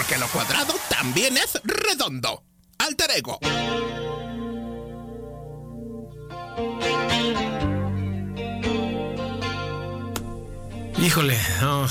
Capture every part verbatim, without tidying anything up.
porque lo cuadrado también es redondo. Alter Ego. Híjole, no.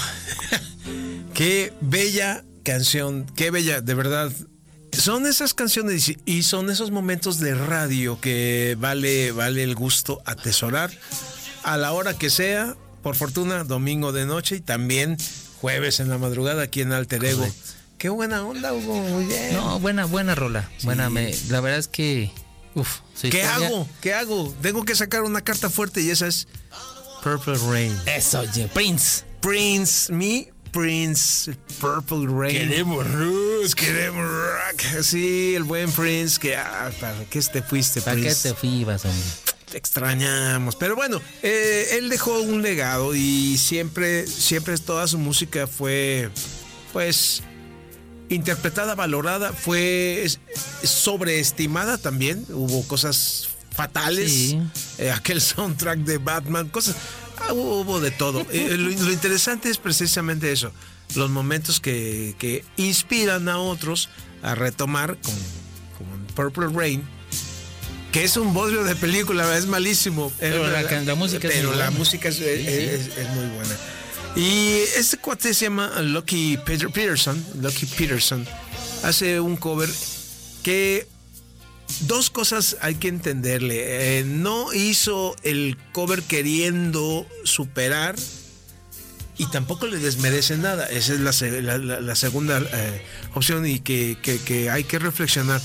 Qué bella canción, qué bella, de verdad. Son esas canciones y son esos momentos de radio que vale, vale el gusto atesorar a la hora que sea, por fortuna, domingo de noche y también jueves en la madrugada aquí en Alter Ego. Correcto. Qué buena onda, Hugo, muy bien. No, buena, buena rola. Sí. Buena, me, la verdad es que, uf. ¿Qué historia... hago? ¿Qué hago? Tengo que sacar una carta fuerte y esa es Purple Rain. Eso, oye, Prince. Prince, mi Prince, Purple Rain. Queremos rock. Queremos rock. Sí, el buen Prince, que ah, ¿para qué te fuiste, ¿Para Prince? qué te fuiste, hombre? Te extrañamos. Pero bueno, eh, él dejó un legado y siempre, siempre toda su música fue, pues, interpretada, valorada, fue sobreestimada también. Hubo cosas fatales. Sí. Eh, aquel soundtrack de Batman, cosas. Ah, hubo de todo. eh, lo, lo interesante es precisamente eso. Los momentos que, que inspiran a otros a retomar, como, como en Purple Rain, que es un bodrio de película, es malísimo. Pero la, la, la música pero es muy la buena. música es, sí, es, sí. Es, es muy buena. Y este cuate se llama Lucky Peter Peterson. Lucky Peterson hace un cover que dos cosas hay que entenderle. Eh, no hizo el cover queriendo superar y tampoco le desmerece nada. Esa es la, la, la, la segunda eh, opción y que, que, que hay que reflexionar.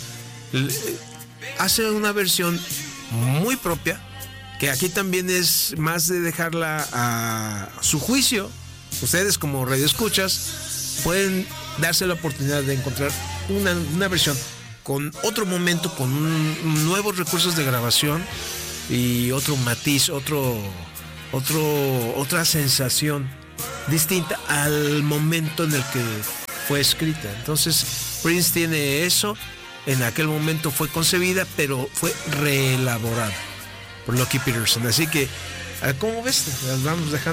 Hace una versión muy propia, que aquí también es más de dejarla a su juicio. Ustedes como radioescuchas pueden darse la oportunidad de encontrar una, una versión con otro momento, con un, nuevos recursos de grabación y otro matiz, otro, otro, otra sensación distinta al momento en el que fue escrita. Entonces Prince tiene eso. En aquel momento fue concebida, pero fue reelaborada por Lucky Peterson. Así que, ¿cómo ves? Las vamos dejando.